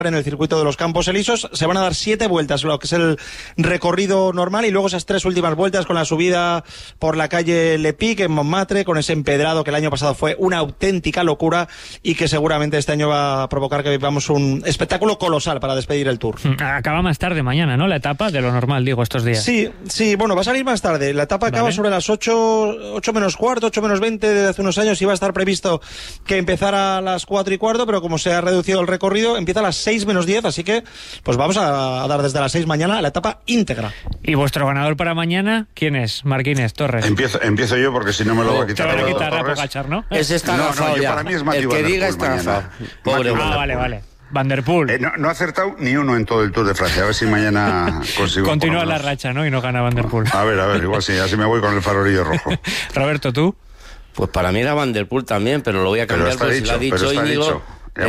en el circuito de los Campos Elíseos. Se van a dar 7 vueltas, lo que es el recorrido normal, y luego esas 3 últimas vueltas con la subida por la calle Le Pic en Montmartre, con ese empedrado que el año pasado fue una auténtica locura y que seguramente este año va a provocar que vivamos un espectáculo colosal para despedir el Tour. Acaba más tarde mañana, ¿no? La etapa, de lo normal, digo, estos días. Sí, bueno, va a salir más tarde. La etapa acaba sobre las 8 menos cuarto, 8 menos 20 de hace unos años. Iba a estar previsto que empezara a las 4 y cuarto, pero como se ha reducido el recorrido, empieza a las 6 menos 10, así que pues vamos a dar desde las 6 mañana la etapa íntegra. ¿Y vuestro ganador para mañana quién es? Marquínez, Torres. Empiezo yo porque si no me lo va a quitar. Te van a quitar a Pogačar, ¿no? Ese está agafado ya. Para mí es Mathieu el que Van Der diga Poel está mañana. agafado. Pobre Vale. Van Der Poel. No ha acertado ni uno en todo el Tour de Francia. A ver si mañana consigo. Continúa la racha, ¿no? Y no gana Van Der Poel. A ver, igual sí, así me voy con el farolillo rojo. Roberto, ¿tú? Pues para mí era Van Der Poel también, pero lo voy a cambiar porque si lo ha dicho Íñigo.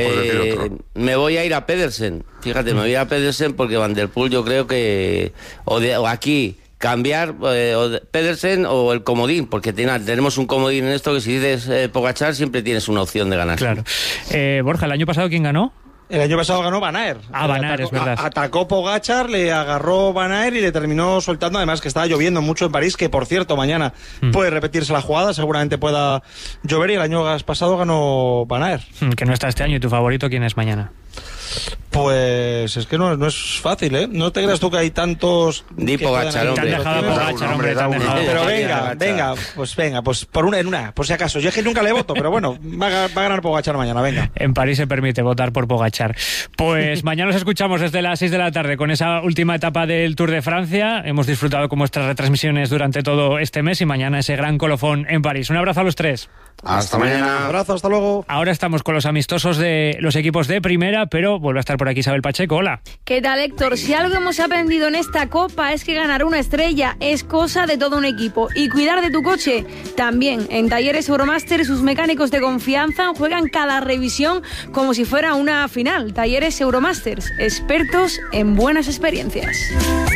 Me voy a ir a Pedersen. Fíjate, me voy a ir a Pedersen porque Van Der Poel yo creo que o aquí cambiar Pedersen o el comodín, porque tenemos un comodín en esto que si dices Pogačar siempre tienes una opción de ganar. Claro. Borja, ¿el año pasado quién ganó? El año pasado ganó Van Aert. Van Aert, es verdad. Atacó Pogačar, le agarró Van Aert y le terminó soltando. Además que estaba lloviendo mucho en París, que por cierto mañana puede repetirse la jugada, seguramente pueda llover, y el año pasado ganó Van Aert. Que no está este año. ¿Y tu favorito quién es mañana? Pues es que no es fácil, ¿eh? No te creas tú que hay tantos... Di Pogačar, hombre. Te han dejado Pogačar, hombre. Pero venga, pues por una, por si acaso. Yo es que nunca le voto, pero bueno, va a ganar Pogačar mañana, venga. En París se permite votar por Pogačar. Pues mañana nos escuchamos desde las 6 de la tarde con esa última etapa del Tour de Francia. Hemos disfrutado con vuestras retransmisiones durante todo este mes y mañana ese gran colofón en París. Un abrazo a los tres. Hasta mañana. Un abrazo, hasta luego. Ahora estamos con los amistosos de los equipos de primera, pero vuelve a estar por aquí Isabel Pacheco. Hola. ¿Qué tal, Héctor? Si algo hemos aprendido en esta Copa es que ganar una estrella es cosa de todo un equipo. Y cuidar de tu coche también. En Talleres Euromaster, sus mecánicos de confianza juegan cada revisión como si fuera una final. Talleres Euromasters, expertos en buenas experiencias.